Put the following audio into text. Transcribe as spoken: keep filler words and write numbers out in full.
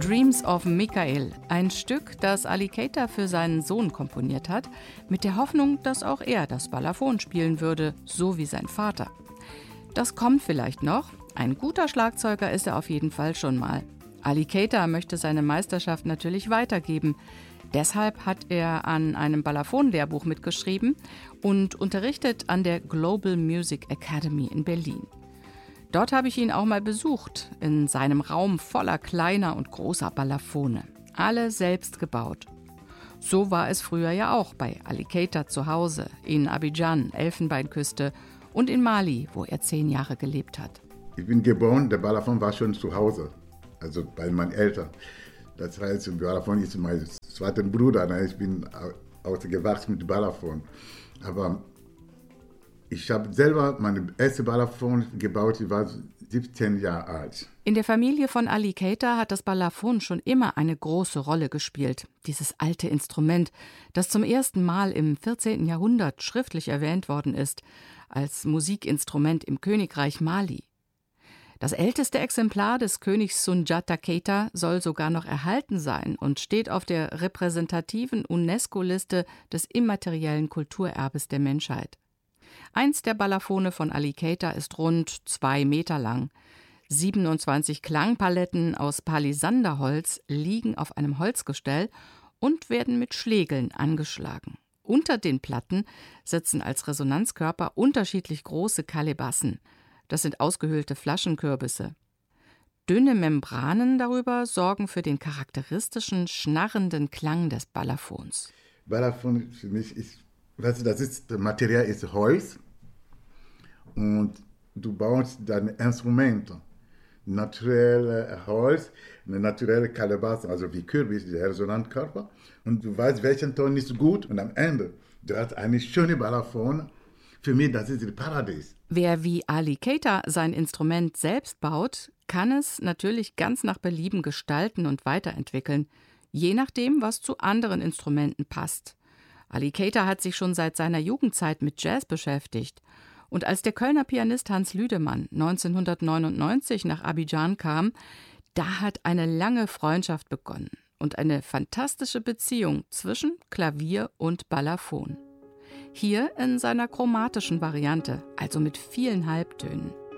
Dreams of Michael, ein Stück, das Ali Keita für seinen Sohn komponiert hat, mit der Hoffnung, dass auch er das Balafon spielen würde, so wie sein Vater. Das kommt vielleicht noch. Ein guter Schlagzeuger ist er auf jeden Fall schon mal. Ali Keita möchte seine Meisterschaft natürlich weitergeben. Deshalb hat er an einem Balafon-Lehrbuch mitgeschrieben und unterrichtet an der Global Music Academy in Berlin. Dort habe ich ihn auch mal besucht, in seinem Raum voller kleiner und großer Balafone. Alle selbst gebaut. So war es früher ja auch bei Ali Keita zu Hause, in Abidjan, Elfenbeinküste und in Mali, wo er zehn Jahre gelebt hat. Ich bin geboren, der Balafon war schon zu Hause, also bei meinen Eltern. Das heißt, der Balafon ist mein zweiter Bruder, ich bin aufgewachsen mit Balafon. Aber ich habe selber meine erste Balafon gebaut, ich war siebzehn Jahre alt. In der Familie von Ali Keita hat das Balafon schon immer eine große Rolle gespielt. Dieses alte Instrument, das zum ersten Mal im vierzehnten Jahrhundert schriftlich erwähnt worden ist, als Musikinstrument im Königreich Mali. Das älteste Exemplar des Königs Sundiata Keita soll sogar noch erhalten sein und steht auf der repräsentativen UNESCO-Liste des immateriellen Kulturerbes der Menschheit. Eins der Balafone von Ali Keita ist rund zwei Meter lang. siebenundzwanzig Klangpaletten aus Palisanderholz liegen auf einem Holzgestell und werden mit Schlägeln angeschlagen. Unter den Platten sitzen als Resonanzkörper unterschiedlich große Kalebassen. Das sind ausgehöhlte Flaschenkürbisse. Dünne Membranen darüber sorgen für den charakteristischen, schnarrenden Klang des Balafons. Balafon für mich ist, weißt du, das ist, das Material ist Holz und du baust deine Instrumente. Naturelle Holz, eine naturelle Kalebasse, also wie Kürbis, der Resonanzkörper. Und du weißt, welchen Ton ist gut und am Ende, du hast eine schöne Balafon. Für mich, das ist das Paradies. Wer wie Ali Keita sein Instrument selbst baut, kann es natürlich ganz nach Belieben gestalten und weiterentwickeln, je nachdem, was zu anderen Instrumenten passt. Ali Keita hat sich schon seit seiner Jugendzeit mit Jazz beschäftigt. Und als der Kölner Pianist Hans Lüdemann neunzehnhundertneunundneunzig nach Abidjan kam, da hat eine lange Freundschaft begonnen und eine fantastische Beziehung zwischen Klavier und Balafon. Hier in seiner chromatischen Variante, also mit vielen Halbtönen.